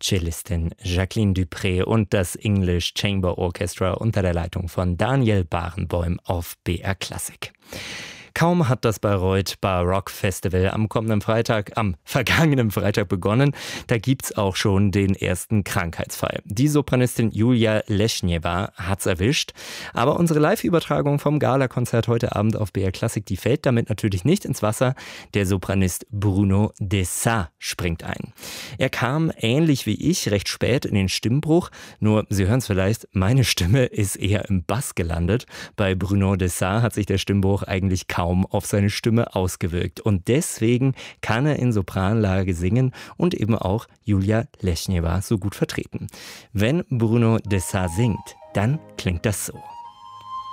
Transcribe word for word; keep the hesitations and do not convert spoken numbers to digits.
Cellistin Jacqueline Dupré und das English Chamber Orchestra unter der Leitung von Daniel Barenboim auf B R Klassik. Kaum hat das Bayreuth Baroque Festival am kommenden Freitag, am vergangenen Freitag begonnen, da gibt's auch schon den ersten Krankheitsfall. Die Sopranistin Julia Leschnjewa hat's erwischt, aber unsere Live-Übertragung vom Gala-Konzert heute Abend auf B R Klassik, die fällt damit natürlich nicht ins Wasser. Der Sopranist Bruno Dessat springt ein. Er kam ähnlich wie ich recht spät in den Stimmbruch, nur Sie hören es vielleicht, meine Stimme ist eher im Bass gelandet. Bei Bruno Dessat hat sich der Stimmbruch eigentlich kaum auf seine Stimme ausgewirkt. Und deswegen kann er in Sopranlage singen und eben auch Julia Leschnjewa so gut vertreten. Wenn Bruno Dessat singt, dann klingt das so.